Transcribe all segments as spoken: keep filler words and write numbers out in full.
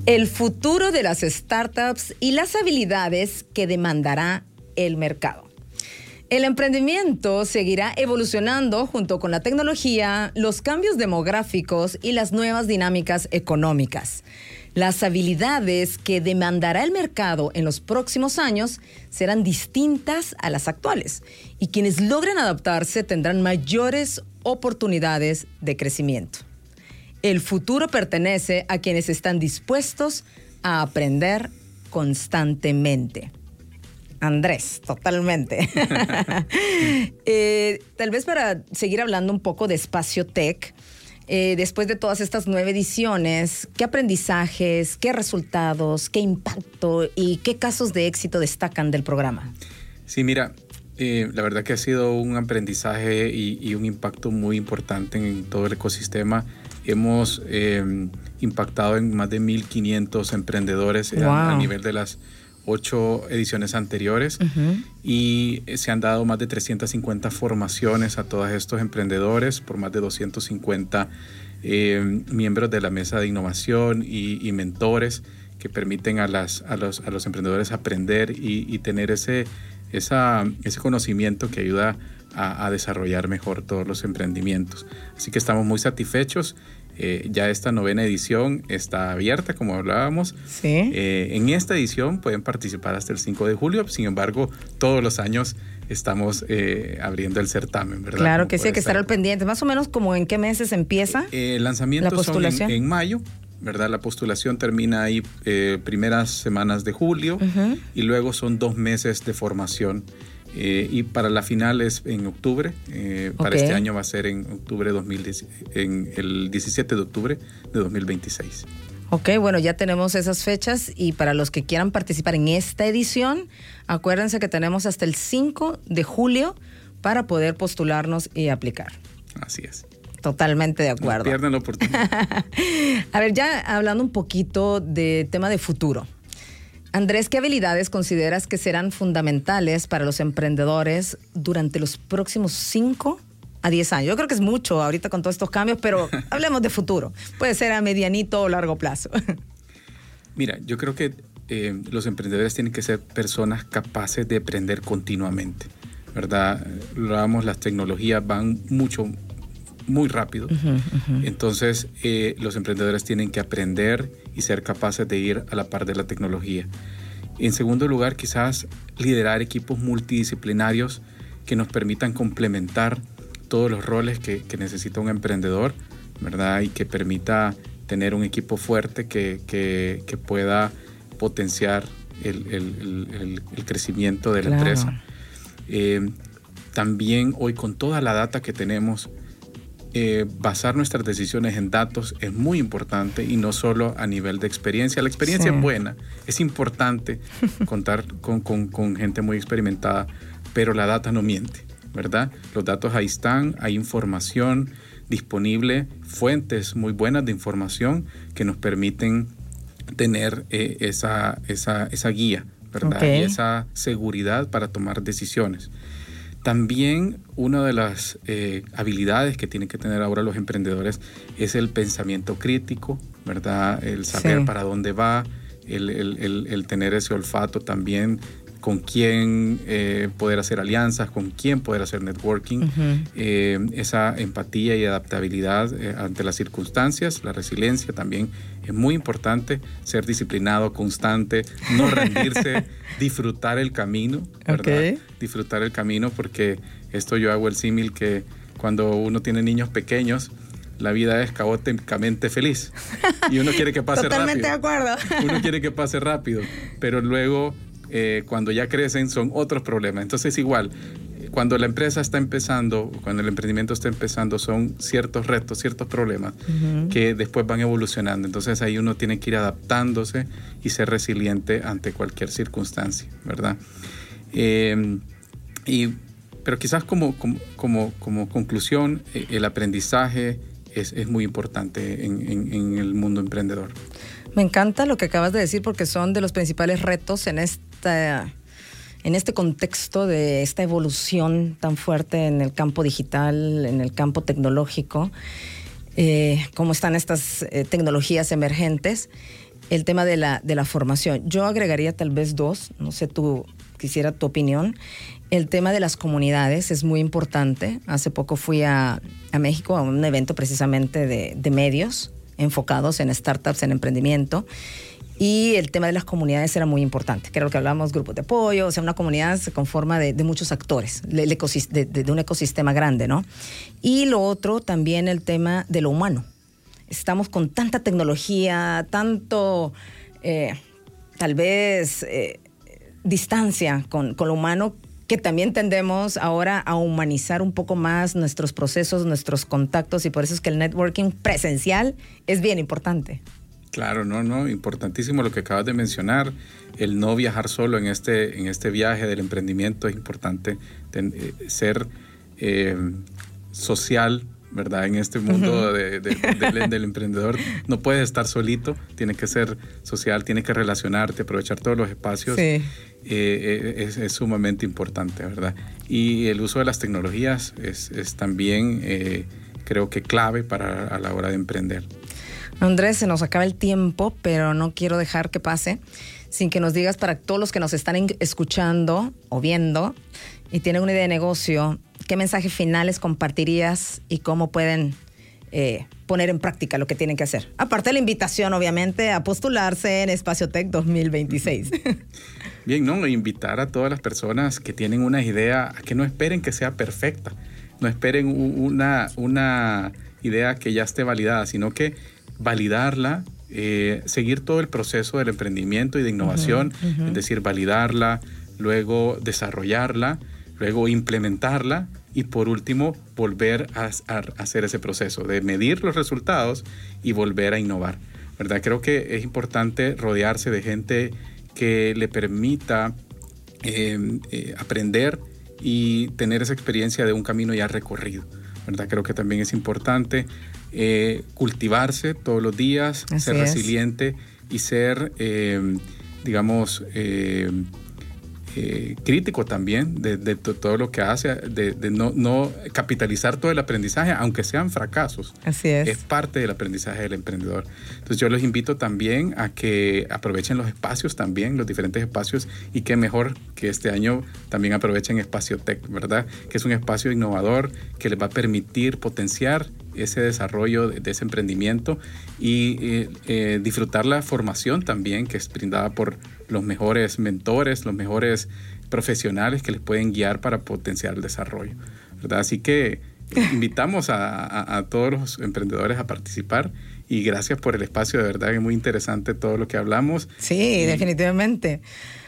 El futuro de las startups y las habilidades que demandará el mercado. El emprendimiento seguirá evolucionando junto con la tecnología, los cambios demográficos y las nuevas dinámicas económicas. Las habilidades que demandará el mercado en los próximos años serán distintas a las actuales, y quienes logren adaptarse tendrán mayores oportunidades de crecimiento. El futuro pertenece a quienes están dispuestos a aprender constantemente. Andrés, totalmente. eh, tal vez para seguir hablando un poco de Espacio Tech, eh, después de todas estas nueve ediciones, ¿qué aprendizajes, qué resultados, qué impacto y qué casos de éxito destacan del programa? Sí, mira, eh, la verdad que ha sido un aprendizaje y, y un impacto muy importante en todo el ecosistema. Hemos eh, impactado en más de mil quinientos emprendedores wow. a, a nivel de las ocho ediciones anteriores uh-huh. y se han dado más de trescientas cincuenta formaciones a todos estos emprendedores por más de doscientos cincuenta eh, miembros de la mesa de innovación y, y mentores que permiten a, las, a, los, a los emprendedores aprender y, y tener ese, esa, ese conocimiento que ayuda a, a desarrollar mejor todos los emprendimientos. Así que estamos muy satisfechos. Eh, ya esta novena edición está abierta, como hablábamos. Sí. Eh, en esta edición pueden participar hasta el cinco de julio. Sin embargo, todos los años estamos eh, abriendo el certamen, ¿verdad? Claro como que sí, hay que estar al pendiente. Más o menos, ¿como en qué meses empieza eh, el lanzamiento? La postulación son en, en mayo, ¿verdad? La postulación termina ahí eh, primeras semanas de julio uh-huh. y luego son dos meses de formación. Eh, y para la final es en octubre, eh, okay. para este año va a ser en octubre dos mil diez, en el diecisiete de octubre de dos mil veintiséis. Ok, bueno, ya tenemos esas fechas, y para los que quieran participar en esta edición, acuérdense que tenemos hasta el cinco de julio para poder postularnos y aplicar. Así es. Totalmente de acuerdo. No pierden la oportunidad. A ver, ya hablando un poquito de tema de futuro. Andrés, ¿qué habilidades consideras que serán fundamentales para los emprendedores durante los próximos cinco a diez años? Yo creo que es mucho ahorita con todos estos cambios, pero hablemos de futuro. Puede ser a medianito o largo plazo. Mira, yo creo que eh, los emprendedores tienen que ser personas capaces de aprender continuamente, ¿verdad? Vamos, las tecnologías van mucho, muy rápido. Uh-huh, uh-huh. Entonces, eh, los emprendedores tienen que aprender y ser capaces de ir a la par de la tecnología. En segundo lugar, quizás liderar equipos multidisciplinarios que nos permitan complementar todos los roles que, que necesita un emprendedor, ¿verdad? Y que permita tener un equipo fuerte que, que, que pueda potenciar el, el, el, el crecimiento de la claro. empresa. Eh, también hoy, con toda la data que tenemos, Eh, basar nuestras decisiones en datos es muy importante, y no solo a nivel de experiencia. La experiencia sí. es buena, es importante contar con, con, con gente muy experimentada, pero la data no miente, ¿verdad? Los datos ahí están, hay información disponible, fuentes muy buenas de información que nos permiten tener eh, esa, esa, esa guía, ¿verdad? Okay. Y esa seguridad para tomar decisiones. También una de las eh, habilidades que tienen que tener ahora los emprendedores es el pensamiento crítico, ¿verdad? El saber sí. para dónde va, el, el, el, el tener ese olfato también, con quién eh, poder hacer alianzas, con quién poder hacer networking, uh-huh. eh, esa empatía y adaptabilidad eh, ante las circunstancias, la resiliencia también es muy importante, ser disciplinado, constante, no rendirse, disfrutar el camino, ¿verdad? Okay. Disfrutar el camino, porque esto yo hago el símil que cuando uno tiene niños pequeños, la vida es caóticamente feliz y uno quiere que pase Totalmente rápido. Totalmente de acuerdo. Uno quiere que pase rápido, pero luego eh, cuando ya crecen son otros problemas. Entonces igual, cuando la empresa está empezando, cuando el emprendimiento está empezando, son ciertos retos, ciertos problemas uh-huh. que después van evolucionando. Entonces ahí uno tiene que ir adaptándose y ser resiliente ante cualquier circunstancia, ¿verdad? Eh, y, pero quizás como, como, como, como conclusión, eh, el aprendizaje es, es muy importante en, en, en el mundo emprendedor. Me encanta lo que acabas de decir, porque son de los principales retos en esta... en este contexto de esta evolución tan fuerte en el campo digital, en el campo tecnológico, eh, cómo están estas eh, tecnologías emergentes. el tema de la, de la formación. Yo agregaría tal vez dos, no sé, tú quisiera tu opinión. El tema de las comunidades es muy importante. Hace poco fui a, a México a un evento precisamente de, de medios enfocados en startups, en emprendimiento. Y el tema de las comunidades era muy importante. Creo que hablamos grupos de apoyo, o sea, una comunidad se conforma de, de muchos actores, de, de, de un ecosistema grande, ¿no? Y lo otro, también el tema de lo humano. Estamos con tanta tecnología, tanto, eh, tal vez, eh, distancia con, con lo humano, que también tendemos ahora a humanizar un poco más nuestros procesos, nuestros contactos, y por eso es que el networking presencial es bien importante. Claro, no, no, importantísimo lo que acabas de mencionar, el no viajar solo en este, en este viaje del emprendimiento. Es importante ten, eh, ser eh, social, ¿verdad? En este mundo uh-huh. de, de, de, de, del emprendedor no puedes estar solito, tienes que ser social, tienes que relacionarte, aprovechar todos los espacios. Sí. Eh, es, es sumamente importante, ¿verdad? Y el uso de las tecnologías es, es también, eh, creo que clave para a la hora de emprender. Andrés, se nos acaba el tiempo, pero no quiero dejar que pase sin que nos digas, para todos los que nos están escuchando o viendo y tienen una idea de negocio, ¿qué mensaje final les compartirías y cómo pueden eh, poner en práctica lo que tienen que hacer? Aparte de la invitación, obviamente, a postularse en Espacio Tech dos mil veintiséis. Bien, ¿no? Invitar a todas las personas que tienen una idea a que no esperen que sea perfecta, no esperen una, una idea que ya esté validada, sino que validarla, eh, seguir todo el proceso del emprendimiento y de innovación, uh-huh, uh-huh. es decir, validarla, luego desarrollarla, luego implementarla y por último volver a, a hacer ese proceso de medir los resultados y volver a innovar, ¿verdad? Creo que es importante rodearse de gente que le permita eh, eh, aprender y tener esa experiencia de un camino ya recorrido, ¿verdad? Creo que también es importante eh, cultivarse todos los días, Así ser es. resiliente y ser, eh, digamos, eh, eh, crítico también de, de todo lo que hace, de, de no, no capitalizar todo el aprendizaje, aunque sean fracasos. Así es. Es parte del aprendizaje del emprendedor. Entonces yo los invito también a que aprovechen los espacios también, los diferentes espacios, y qué mejor que este año también aprovechen Espacio Tech, ¿verdad? Que es un espacio innovador que les va a permitir potenciar ese desarrollo de, de ese emprendimiento y eh, eh, disfrutar la formación también que es brindada por los mejores mentores, los mejores profesionales que les pueden guiar para potenciar el desarrollo, ¿verdad? Así que invitamos a, a, a todos los emprendedores a participar y gracias por el espacio, de verdad que es muy interesante todo lo que hablamos. Sí, y, definitivamente.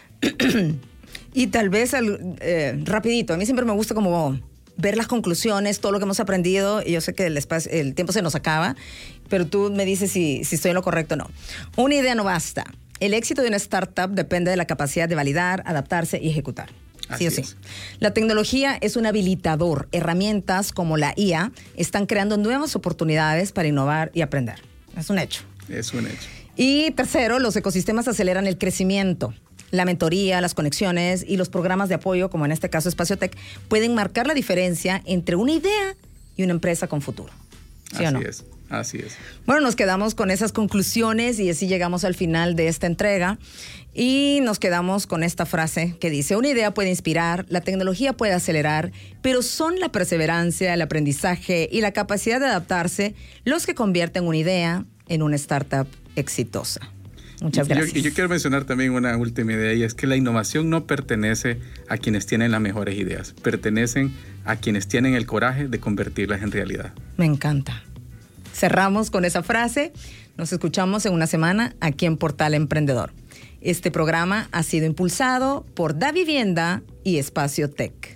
Y tal vez eh, rapidito, a mí siempre me gusta como ver las conclusiones, todo lo que hemos aprendido, y yo sé que el, espacio, el tiempo se nos acaba, pero tú me dices si, si estoy en lo correcto o no. Una idea no basta. El éxito de una startup depende de la capacidad de validar, adaptarse y ejecutar. Sí o sí. La tecnología es un habilitador. Herramientas como la I A están creando nuevas oportunidades para innovar y aprender. Es un hecho. Es un hecho. Y tercero, los ecosistemas aceleran el crecimiento. La mentoría, las conexiones y los programas de apoyo, como en este caso Espacio Tech, pueden marcar la diferencia entre una idea y una empresa con futuro. ¿Sí Así o no? es. Así es. Bueno, nos quedamos con esas conclusiones y así llegamos al final de esta entrega y nos quedamos con esta frase que dice: una idea puede inspirar, la tecnología puede acelerar, pero son la perseverancia, el aprendizaje y la capacidad de adaptarse los que convierten una idea en una startup exitosa. Muchas gracias. Y yo, yo quiero mencionar también una última idea, y es que la innovación no pertenece a quienes tienen las mejores ideas, pertenecen a quienes tienen el coraje de convertirlas en realidad. Me encanta. Cerramos con esa frase. Nos escuchamos en una semana aquí en Portal Emprendedor. Este programa ha sido impulsado por Da Vivienda y Espacio Tech.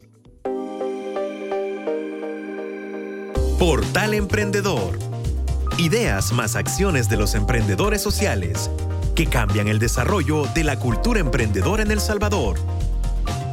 Portal Emprendedor. Ideas más acciones de los emprendedores sociales que cambian el desarrollo de la cultura emprendedora en El Salvador.